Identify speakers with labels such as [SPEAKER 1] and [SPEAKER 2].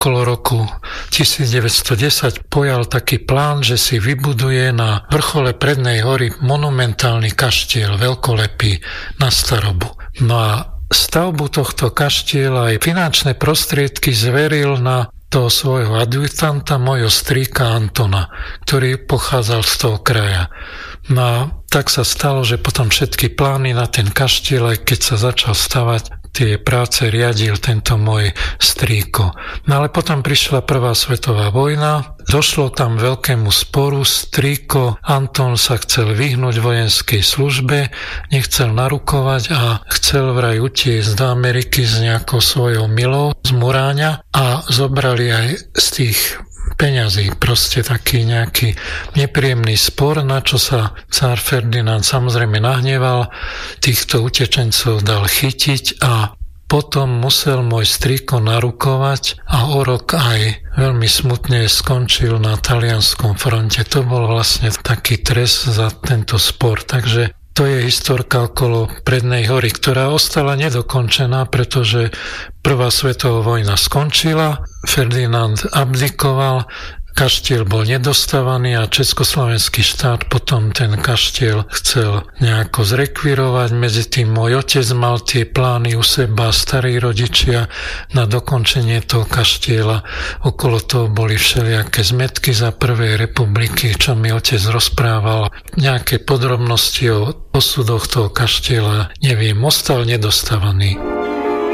[SPEAKER 1] okolo roku 1910 pojal taký plán, že si vybuduje na vrchole Prednej hory monumentálny kaštiel veľkolepý na starobu. No a stavbu tohto kaštieľa aj finančné prostriedky zveril na toho svojho adjutanta, mojho strýka Antona, ktorý pochádzal z toho kraja. No a tak sa stalo, že potom všetky plány na ten kaštiel, aj keď sa začal stavať, tie práce riadil tento môj strýko. No ale potom prišla prvá svetová vojna, došlo tam veľkému sporu, strýko Anton sa chcel vyhnúť vojenskej službe, nechcel narukovať a chcel vraj utiecť do Ameriky s nejakou svojou milou z Muráňa a zobrali aj z tých peňazí, proste taký nejaký nepríjemný spor, na čo sa cár Ferdinand samozrejme nahneval, týchto utečencov dal chytiť a potom musel môj strýko narukovať a o rok aj veľmi smutne skončil na talianskom fronte. To bol vlastne taký trest za tento spor, takže to je historka okolo Prednej hory, ktorá ostala nedokončená, pretože prvá svetová vojna skončila, Ferdinand abdikoval, kaštiel bol nedostávaný a československý štát potom ten kaštiel chcel nejako zrekvirovať. Medzi tým môj otec mal tie plány u seba, starí rodičia na dokončenie toho kaštieľa. Okolo toho boli všelijaké zmetky za prvej republiky, čo mi otec rozprával. Nejaké podrobnosti o osudoch toho kaštieľa, neviem, ostal nedostávaný.